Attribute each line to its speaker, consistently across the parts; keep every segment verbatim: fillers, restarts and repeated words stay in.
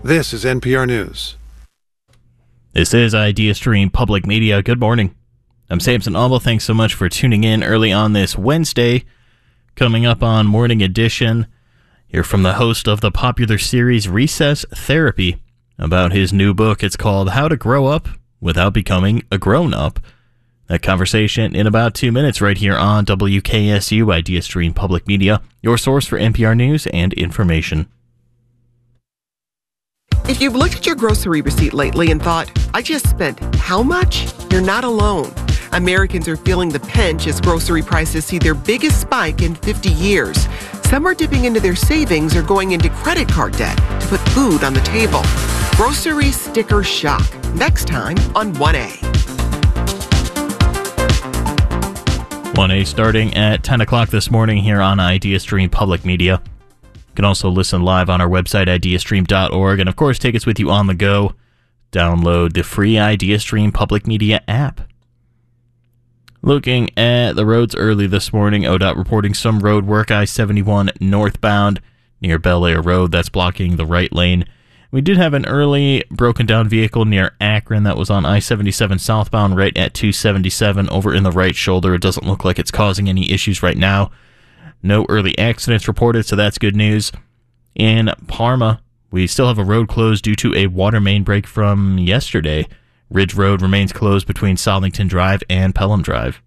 Speaker 1: This is N P R News.
Speaker 2: This is IdeaStream Public Media. Good morning. I'm Samson Alba. Thanks so much for tuning in early on this Wednesday. Coming up on Morning Edition, hear from the host of the popular series Recess Therapy about his new book. It's called How to Grow Up Without Becoming a Grown-Up. That conversation in about two minutes right here on W K S U IdeaStream Public Media, your source for N P R news and information.
Speaker 3: If you've looked at your grocery receipt lately and thought, I just spent how much? You're not alone. Americans are feeling the pinch as grocery prices see their biggest spike in fifty years. Some are dipping into their savings or going into credit card debt to put food on the table. Grocery sticker shock. Next time on one A.
Speaker 2: one A starting at ten o'clock this morning here on IdeaStream Public Media. You can also listen live on our website, ideastream dot org, and of course take us with you on the go. Download the free IdeaStream Public Media app. Looking at the roads early this morning, O D O T reporting some road work, I seventy-one northbound near Bel Air Road. That's blocking the right lane. We did have an early broken down vehicle near Akron that was on I seventy-seven southbound right at two seventy-seven over in the right shoulder. It doesn't look like it's causing any issues right now. No early accidents reported, so that's good news. In Parma, we still have a road closed due to a water main break from yesterday. Ridge Road remains closed between Solington Drive and Pelham Drive.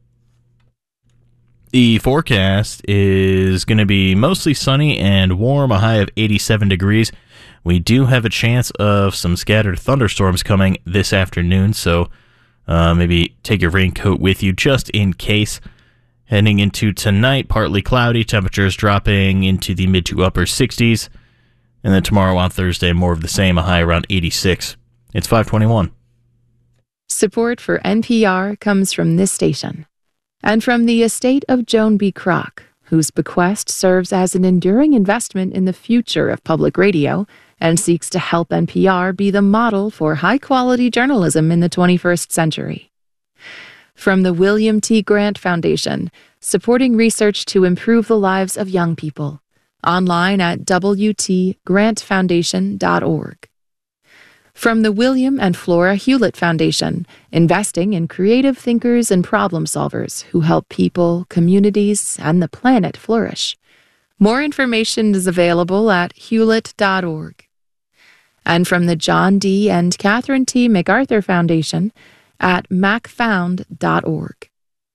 Speaker 2: The forecast is going to be mostly sunny and warm, a high of eighty-seven degrees. We do have a chance of some scattered thunderstorms coming this afternoon, so uh, maybe take your raincoat with you just in case. Heading into tonight, partly cloudy, temperatures dropping into the mid to upper sixties. And then tomorrow on Thursday, more of the same, a high around eighty-six. It's five twenty-one.
Speaker 4: Support for N P R comes from this station and from the estate of Joan B. Kroc, whose bequest serves as an enduring investment in the future of public radio and seeks to help N P R be the model for high-quality journalism in the twenty-first century. From the William T. Grant Foundation, supporting research to improve the lives of young people. Online at w t grant foundation dot org. From the William and Flora Hewlett Foundation, investing in creative thinkers and problem solvers who help people, communities, and the planet flourish. More information is available at hewlett dot org. And from the John D. and Catherine T. MacArthur Foundation at mac found dot org.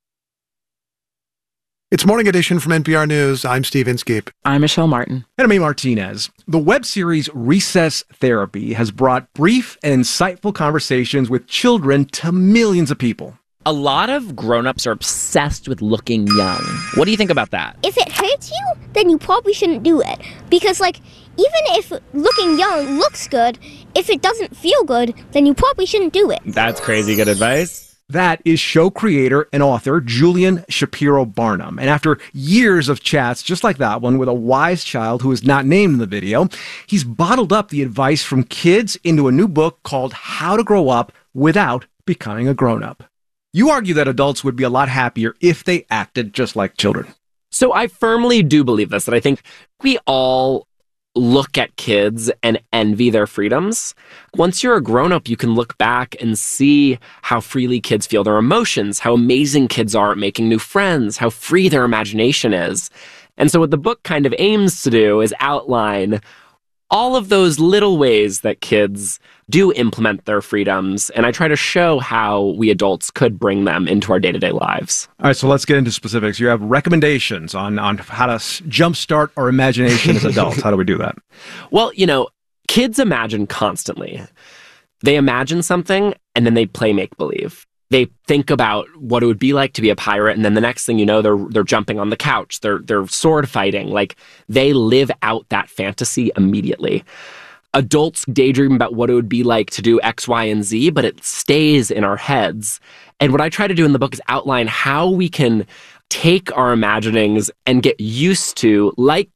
Speaker 1: It's Morning Edition from N P R News. I'm Steve Inskeep.
Speaker 5: I'm Michelle Martin.
Speaker 6: And I'm A. Martinez. The web series Recess Therapy has brought brief and insightful conversations with children to millions of people.
Speaker 5: A lot of grown-ups are obsessed with looking young. What do you think about that?
Speaker 7: If it hurts you, then you probably shouldn't do it. Because, like, even if looking young looks good, if it doesn't feel good, then you probably shouldn't do it.
Speaker 5: That's crazy good advice.
Speaker 6: That is show creator and author Julian Shapiro Barnum. And after years of chats just like that one with a wise child who is not named in the video, he's bottled up the advice from kids into a new book called How to Grow Up Without Becoming a Grown-Up. You argue that adults would be a lot happier if they acted just like children.
Speaker 5: So I firmly do believe this, that I think we all look at kids and envy their freedoms. Once you're a grown-up, you can look back and see how freely kids feel their emotions, how amazing kids are at making new friends, how free their imagination is. And so what the book kind of aims to do is outline all of those little ways that kids do implement their freedoms, and I try to show how we adults could bring them into our day-to-day lives.
Speaker 6: All right, so let's get into specifics. You have recommendations on, on how to jumpstart our imagination as adults. How do we do that?
Speaker 5: Well, you know, kids imagine constantly. They imagine something, and then they play make-believe. They think about what it would be like to be a pirate, and then the next thing you know, they're they're jumping on the couch, they're they're sword fighting. Like, they live out that fantasy immediately. Adults daydream about what it would be like to do X, Y, and Z, but it stays in our heads. And what I try to do in the book is outline how we can take our imaginings and get used to, like